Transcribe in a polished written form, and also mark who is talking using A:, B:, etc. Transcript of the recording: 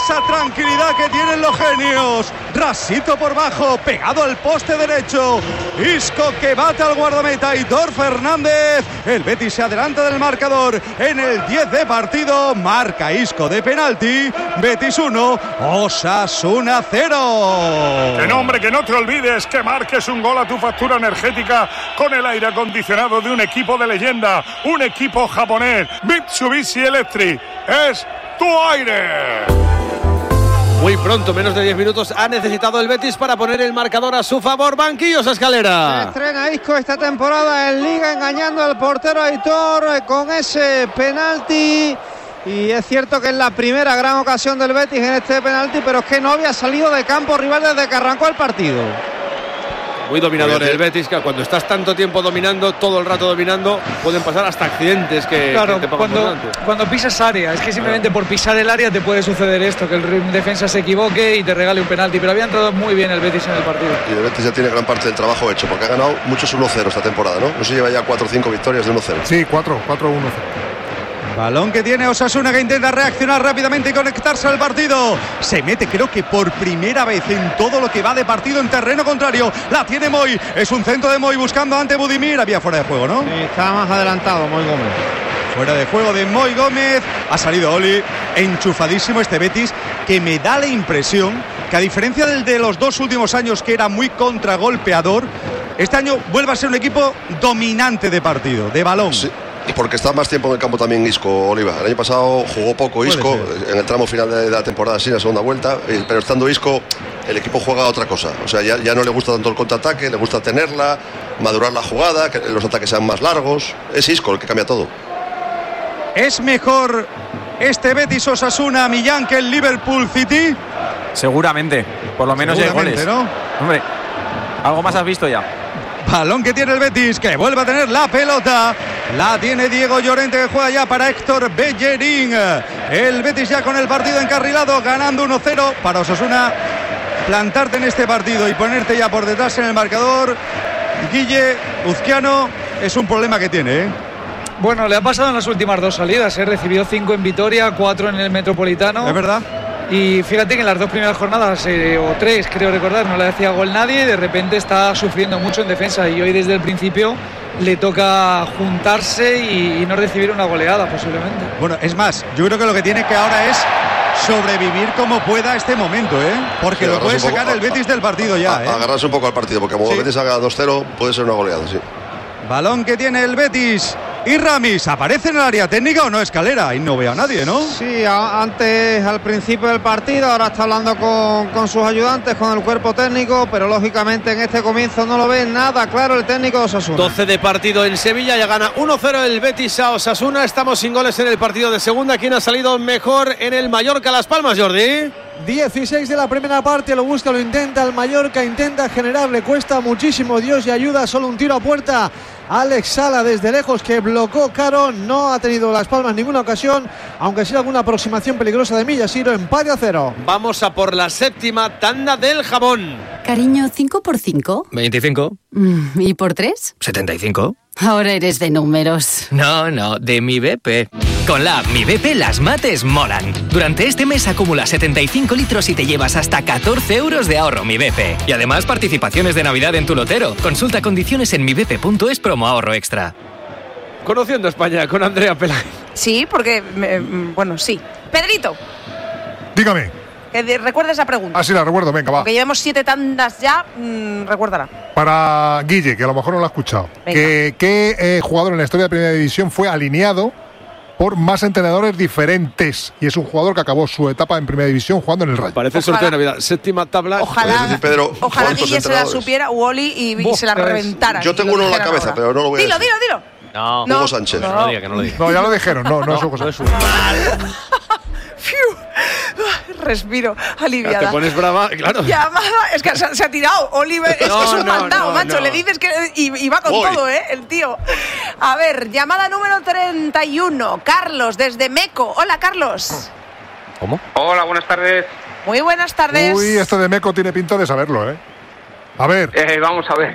A: esa tranquilidad que tienen los genios. Rasito por bajo, pegado al poste derecho. Isco que bate al guardameta Aitor Fernández. El Betis se adelanta del marcador en el 10 de partido. Marca Isco de penalti. Betis 1, Osasuna 0.
B: Que no, hombre, que no te olvides que marques un gol a tu factura energética con el aire acondicionado de un equipo de leyenda, un equipo japonés. Mitsubishi Electric es tu aire.
C: Muy pronto, menos de 10 minutos, ha necesitado el Betis para poner el marcador a su favor. Banquillos, Escalera.
D: Se estrena Isco esta temporada en Liga, engañando al portero Aitor con ese penalti. Y es cierto que es la primera gran ocasión del Betis en este penalti, pero es que no había salido de campo rival desde que arrancó el partido.
C: Muy dominador el Betis, que cuando estás tanto tiempo dominando, todo el rato dominando, pueden pasar hasta accidentes que te pagan por delante.
E: Cuando pisas área, es que simplemente por pisar el área te puede suceder esto, que el defensa se equivoque y te regale un penalti, pero había entrado muy bien el Betis en el partido.
F: Y el Betis ya tiene gran parte del trabajo hecho, porque ha ganado muchos 1-0 esta temporada, ¿no? No se lleva ya 4 o 5 victorias de 1-0.
G: Sí, 4-1-0.
A: Balón que tiene Osasuna, que intenta reaccionar rápidamente y conectarse al partido. Se mete, creo que por primera vez en todo lo que va de partido en terreno contrario. La tiene Moy. Es un centro de Moy buscando ante Budimir. Había fuera de juego, ¿no?
D: Está más adelantado Moy Gómez.
A: Fuera de juego de Moy Gómez. Ha salido Oli. Enchufadísimo este Betis, que me da la impresión que, a diferencia del de los 2 últimos años, que era muy contragolpeador, este año vuelve a ser un equipo dominante de partido, de balón.
F: Sí. Y porque está más tiempo en el campo también Isco, Oliva. El año pasado jugó poco Isco en el tramo final de la temporada, sí, en la segunda vuelta, pero estando Isco, el equipo juega a otra cosa. O sea, ya no le gusta tanto el contraataque, le gusta tenerla, madurar la jugada, que los ataques sean más largos. Es Isco el que cambia todo.
A: ¿Es mejor este Betis Osasuna, Millán, que el Liverpool City?
H: Seguramente, por lo menos ya hay goles,
A: ¿no?
H: Hombre, algo más has visto ya.
A: Balón que tiene el Betis, que vuelve a tener la pelota. La tiene Diego Llorente, que juega ya para Héctor Bellerín. El Betis ya con el partido encarrilado, ganando 1-0. Para Osasuna, plantarte en este partido y ponerte ya por detrás en el marcador, Guille Uzquiano, es un problema que tiene, ¿eh?
E: Bueno, le ha pasado en las últimas 2 salidas, recibió 5 en Vitoria, 4 en el Metropolitano.
A: Es verdad.
E: Y fíjate que en las 2 primeras jornadas, o 3 creo recordar, no le hacía gol nadie, y de repente está sufriendo mucho en defensa, y hoy desde el principio le toca juntarse y no recibir una goleada posiblemente.
A: Bueno, es más, yo creo que lo que tiene que ahora es sobrevivir como pueda este momento, ¿eh? Porque lo puede sacar el Betis del partido ya, ¿eh?
F: Agarrarse un poco al partido, porque como el Betis haga 2-0 puede ser una goleada, sí.
A: Balón que tiene el Betis. Y Ramis, ¿aparece en el área técnica o no, Escalera? Ahí no veo a nadie, ¿no?
D: Sí, antes al principio del partido, ahora está hablando con sus ayudantes, con el cuerpo técnico, pero lógicamente en este comienzo no lo ve nada claro el técnico de Osasuna.
C: 12 de partido en Sevilla, ya gana 1-0 el Betis a Osasuna. Estamos sin goles en el partido de segunda. ¿Quién ha salido mejor en el Mallorca Las Palmas, Jordi?
I: 16 de la primera parte, lo busca, lo intenta el Mallorca, intenta generar, le cuesta muchísimo, Dios y ayuda, solo un tiro a puerta. Alex Sala desde lejos, que bloqueó Caro, no ha tenido Las Palmas en ninguna ocasión, aunque sí alguna aproximación peligrosa de Millasiro. Empate a 0.
C: Vamos a por la séptima tanda del jabón.
J: Cariño, 5 por 5.
H: 25.
J: ¿Y por 3?
H: 75.
J: Ahora eres de números.
H: No, de mi BP. Con la app Mi BP las mates molan. Durante este mes acumula 75 litros y te llevas hasta 14 euros de ahorro Mi BP. Y además participaciones de Navidad en tu lotero. Consulta condiciones en mibp.es promo ahorro extra.
C: Conociendo España con Andrea Peláez.
K: Sí, porque, bueno, sí. Pedrito.
G: Dígame.
K: Que recuerda esa pregunta.
G: Ah, sí, la recuerdo, venga, va.
K: Porque llevamos 7 tandas ya, recuérdala.
G: Para Guille, que a lo mejor no lo ha escuchado. ¿Qué jugador en la historia de Primera División fue alineado por más entrenadores diferentes? Y es un jugador que acabó su etapa en Primera División jugando en el Rayo.
C: Parece el sorteo de Navidad. Séptima tabla.
K: Ojalá,
F: Pedro,
K: ojalá Guille se la supiera, Wally, y se la reventara.
F: Yo tengo uno en la cabeza, ahora. Pero no lo voy a decir.
K: Dilo.
H: No.
F: Hugo Sánchez.
H: No lo diga, que no lo diga.
G: No, ya lo dijeron. No es Hugo Sánchez.
K: Respiro, aliviada.
C: Ya te pones brava, claro.
K: Llamada, es que se ha tirado, Oliver, es que es un mandado, macho. Le dices que y va con todo, el tío. A ver, llamada número 31, Carlos, desde Meco. Hola, Carlos.
H: ¿Cómo?
L: Hola, buenas tardes.
K: Muy buenas tardes.
G: Uy, esto de Meco tiene pinta de saberlo, ¿eh? A ver.
L: Vamos a ver.